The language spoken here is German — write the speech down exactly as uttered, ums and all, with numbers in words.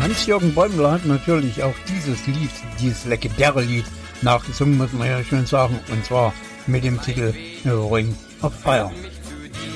Hans-Jürgen Bäumler hat natürlich auch dieses Lied, dieses legendäre Lied, nachgesungen, muss man ja schön sagen, und zwar mit dem Titel Ring of Fire.